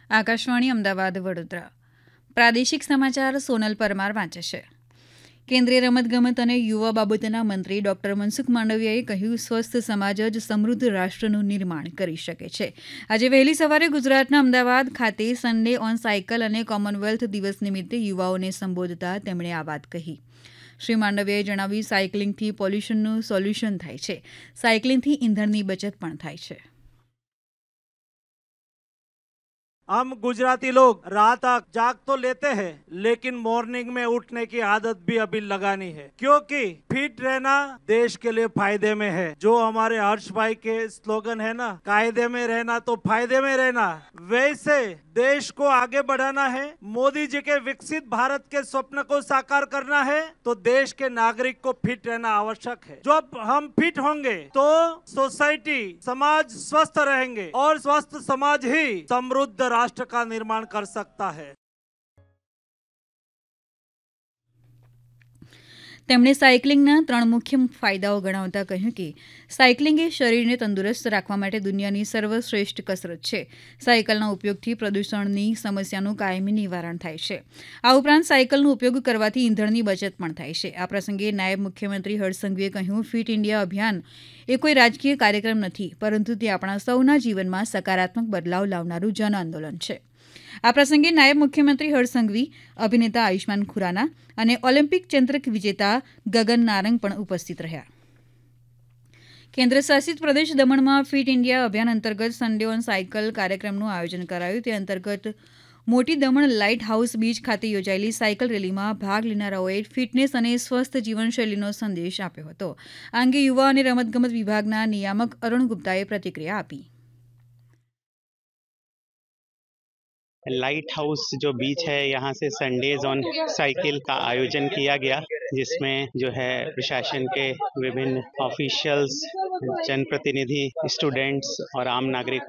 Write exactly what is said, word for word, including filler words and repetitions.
આકાશવાણી અમદાવાદ વડોદરા પ્રાદેશિક સમાચાર સોનલ પરમાર વાંચે છે. કેન્દ્રીય રમતગમત અને યુવા બાબતોના મંત્રી ડોક્ટર મનસુખ માંડવિયાએ કહ્યું, સ્વસ્થ સમાજ જ સમૃદ્ધ રાષ્ટ્રનું નિર્માણ કરી શકે છે. આજે વહેલી સવારે ગુજરાતના અમદાવાદ ખાતે સન્ડે ઓન સાયકલ અને કોમનવેલ્થ દિવસ નિમિત્તે યુવાઓને સંબોધતા તેમણે આ વાત કહી. શ્રી માંડવિયાએ જણાવ્યું, સાયકલિંગથી પોલ્યુશનનું સોલ્યુશન થાય છે. સાયકલિંગથી ઈંધણની બચત પણ થાય છે. हम गुजराती लोग रात तक जाग तो लेते हैं, लेकिन मॉर्निंग में उठने की आदत भी अभी लगानी है, क्योंकि फिट रहना देश के लिए फायदे में है. जो हमारे हर्ष भाई के स्लोगन है ना, कायदे में रहना तो फायदे में रहना, वैसे देश को आगे बढ़ाना है. मोदी जी के विकसित भारत के स्वप्न को साकार करना है, तो देश के नागरिक को फिट रहना आवश्यक है. जब हम फिट होंगे तो सोसाइटी, समाज स्वस्थ रहेंगे और स्वस्थ समाज ही समृद्ध राष्ट्र का निर्माण कर सकता है. તેમણે સાયકલિંગના ત્રણ મુખ્ય ફાયદાઓ ગણાવતા કહ્યું કે સાયકલિંગ એ શરીરને તંદુરસ્ત રાખવા માટે દુનિયાની સર્વશ્રેષ્ઠ કસરત છે. સાયકલના ઉપયોગથી પ્રદૂષણની સમસ્યાનું કાયમી નિવારણ થાય છે. આ ઉપરાંત સાયકલનો ઉપયોગ કરવાથી ઈંધણની બચત પણ થાય છે. આ પ્રસંગે નાયબ મુખ્યમંત્રી હર્ષ સંઘવીએ કહ્યું, ફિટ ઇન્ડિયા અભિયાન એ કોઈ રાજકીય કાર્યક્રમ નથી, પરંતુ તે આપણા સૌના જીવનમાં સકારાત્મક બદલાવ લાવનારું જન આંદોલન છે. આ પ્રસંગે નાયબ મુખ્યમંત્રી હર્ષ સંઘવી, અભિનેતા આયુષ્માન ખુરાના અને ઓલિમ્પિક ચંદ્રક વિજેતા ગગન નારંગ પણ ઉપસ્થિત રહ્યા. કેન્દ્ર શાસિત પ્રદેશ દમણમાં ફિટ ઇન્ડિયા અભિયાન અંતર્ગત સન્ડે ઓન સાયકલ કાર્યક્રમનું આયોજન કરાયું. તે અંતર્ગત મોટી દમણ લાઇટ હાઉસ બીચ ખાતે યોજાયેલી સાયકલ રેલીમાં ભાગ લેનારાઓએ ફિટનેસ અને સ્વસ્થ જીવનશૈલીનો સંદેશ આપ્યો હતો. આ અંગે યુવા અને રમતગમત વિભાગના નિયામક અરુણ ગુપ્તાએ પ્રતિક્રિયા આપી. लाइट हाउस जो बीच है, यहाँ से संडेज ऑन साइकिल का आयोजन किया गया, जिसमें जो है प्रशासन के विभिन्न ऑफिशियल्स, जनप्रतिनिधि, स्टूडेंट्स और आम नागरिकों